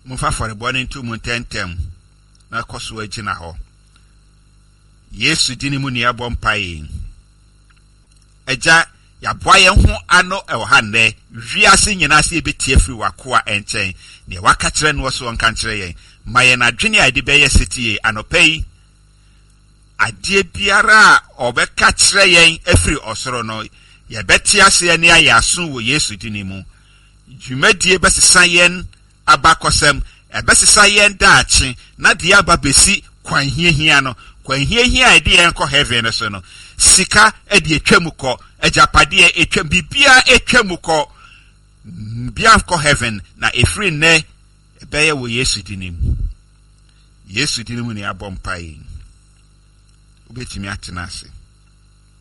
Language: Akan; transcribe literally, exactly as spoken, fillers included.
Mumfa afɔrebɔ no nto mu ntɛntɛm na kɔso agyina hɔ. Yesu dini mu ne abɔ mpae. Agya yaboa yɛn ho ano ɛwɔ ha nnɛ. Wiase nyina se ebetie firi wakoa ɛnkyɛn. Ne waka kyerɛ no so ɔnka kyerɛ yɛn. Ma yɛn adwene a de bɛyɛ setie anɔpɛ yi. Adie biara a ɔbɛka kyerɛ yɛn afiri ɔsoro no, yɛbɛte ase ne ayɛ aso wɔ Yesu dini mu. Dwumadie bɛsesa yɛn abakɔsɛm, ɛbɛsesa yɛn daakye, na de aba besi kwan hiahia no. Kwan hiahia a de yɛn kɔ heaven so no. Sika ɛde etwa mu kɔ, agyapadeɛ etwa bibia etwa mu kɔ. Bia kɔ heaven na efiri nnɛ ɛbɛyɛ wɔ Yesu dini mu. Yesu dini mu ne abɔ mpae. Ubetimi atena ase.